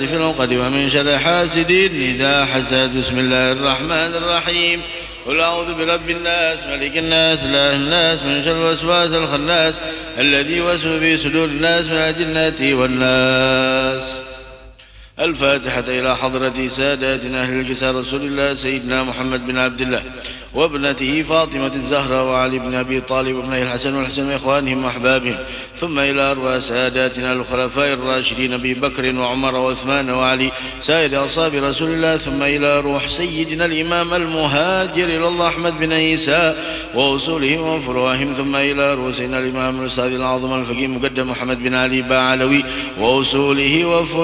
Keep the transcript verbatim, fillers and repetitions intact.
في العقد ومن شر حاسد إذا حسد. بسم الله الرحمن الرحيم. قل أعوذ برب الناس ملك الناس إله الناس من شر الوسواس الخناس الذي يوسوس في صدور الناس من الجنة والناس. الفاتحة إلى حضرة ساداتنا أهل الكساء رسول الله سيدنا محمد بن عبد الله وابنته فاطمة الزهراء وعلي بن أبي طالب وابنه الحسن والحسن وإخوانهم وأحبابهم، ثم إلى أرواح ساداتنا الخلفاء الراشدين أبي بكر وعمر وعثمان وعلي سائر أصحاب رسول الله، ثم إلى روح سيدنا الإمام المهاجر إلى الله أحمد بن عيسى وأصولهم وفروعهم، ثم إلى روح سيدنا الإمام الأستاذ العظم الفقيه مقدم محمد بن علي باعلوي وأصوله وفروعهم